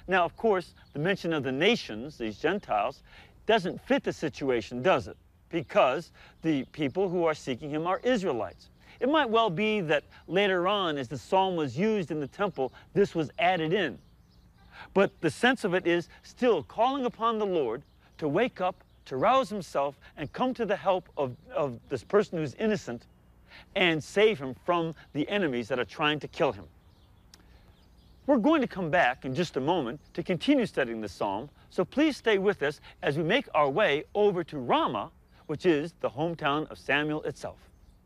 Now, of course, the mention of the nations, these Gentiles, doesn't fit the situation, does it? Because the people who are seeking him are Israelites. It might well be that later on, as the psalm was used in the temple, this was added in. But the sense of it is still calling upon the Lord to wake up, to rouse himself, and come to the help of this person who's innocent and save him from the enemies that are trying to kill him. We're going to come back in just a moment to continue studying the psalm, so please stay with us as we make our way over to Ramah, which is the hometown of Samuel itself.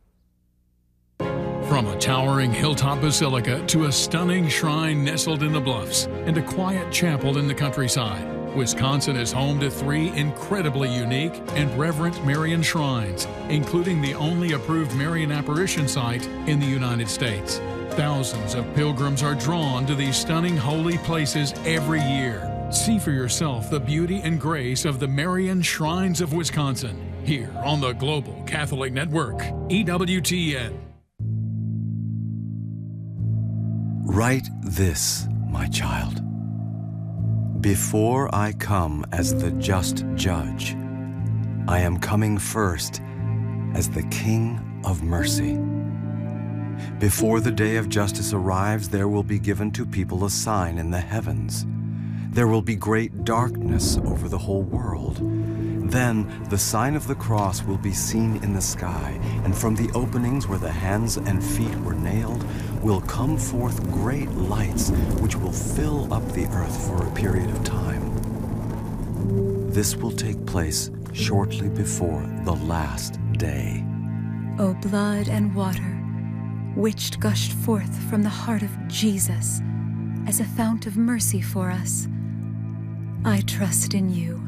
From a towering hilltop basilica to a stunning shrine nestled in the bluffs and a quiet chapel in the countryside, Wisconsin is home to 3 incredibly unique and reverent Marian shrines, including the only approved Marian apparition site in the United States. Thousands of pilgrims are drawn to these stunning holy places every year. See for yourself the beauty and grace of the Marian Shrines of Wisconsin, here on the Global Catholic Network, EWTN. Write this, my child. Before I come as the just judge, I am coming first as the King of mercy. Before the day of justice arrives, there will be given to people a sign in the heavens. There will be great darkness over the whole world. Then the sign of the cross will be seen in the sky, and from the openings where the hands and feet were nailed will come forth great lights which will fill up the earth for a period of time. This will take place shortly before the last day. O blood and water, which gushed forth from the heart of Jesus as a fount of mercy for us, I trust in you.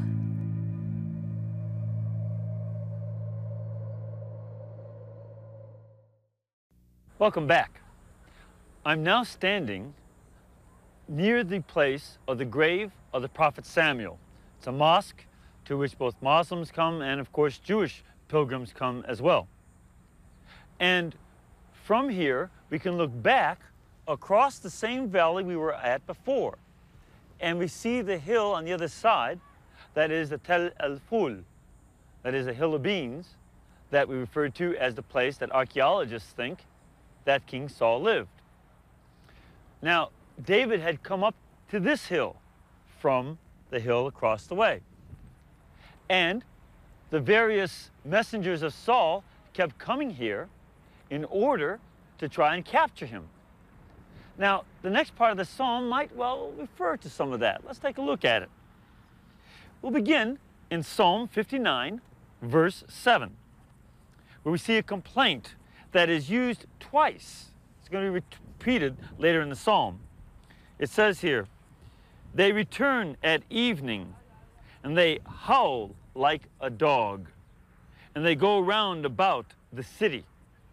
Welcome back. I'm now standing near the place of the grave of the prophet Samuel. It's a mosque to which both Muslims come and, of course, Jewish pilgrims come as well. And from here, we can look back across the same valley we were at before. And we see the hill on the other side, that is the Tel el-Ful, that is a hill of beans that we refer to as the place that archaeologists think that King Saul lived. Now, David had come up to this hill from the hill across the way. And the various messengers of Saul kept coming here in order to try and capture him. Now, the next part of the psalm might well refer to some of that. Let's take a look at it. We'll begin in Psalm 59, verse 7, where we see a complaint that is used twice. It's going to be repeated later in the psalm. It says here, "They return at evening, and they howl like a dog, and they go round about the city."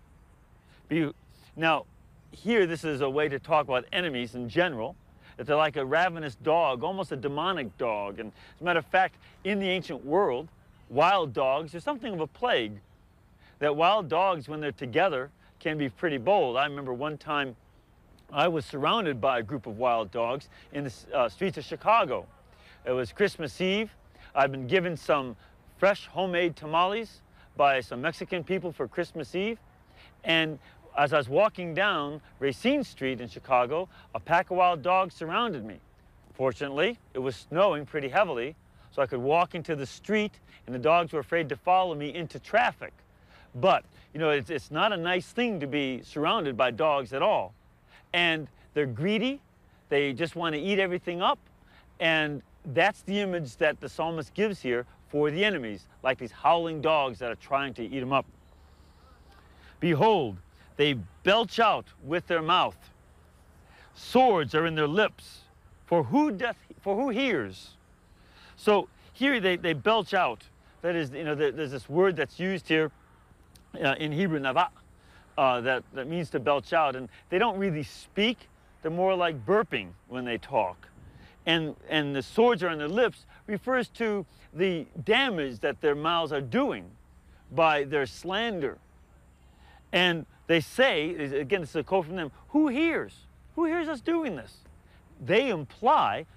Now, here this is a way to talk about enemies in general, that they're like a ravenous dog, almost a demonic dog. And as a matter of fact, in the ancient world, wild dogs are something of a plague. That wild dogs, when they're together, can be pretty bold. I remember one time I was surrounded by a group of wild dogs in the streets of Chicago. It was Christmas Eve. I'd been given some fresh homemade tamales by some Mexican people for Christmas Eve. And as I was walking down Racine Street in Chicago, a pack of wild dogs surrounded me. Fortunately, it was snowing pretty heavily, so I could walk into the street, and the dogs were afraid to follow me into traffic. But, you know, it's not a nice thing to be surrounded by dogs at all. And they're greedy. They just want to eat everything up. And that's the image that the psalmist gives here for the enemies, like these howling dogs that are trying to eat them up. "Behold, they belch out with their mouth. Swords are in their lips. For who hears?" So here they belch out. That is, you know, there's this word that's used here in Hebrew, nava, that means to belch out. And they don't really speak. They're more like burping when they talk. And the swords are on their lips refers to the damage that their mouths are doing by their slander. And they say, again, this is a quote from them, "Who hears? Who hears us doing this?" They imply